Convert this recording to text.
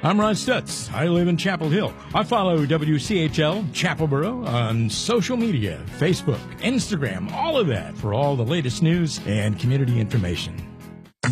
I'm Ron Stutz. I live in Chapel Hill. I follow WCHL Chapelboro on social media, Facebook, Instagram, all of that for all the latest news and community information.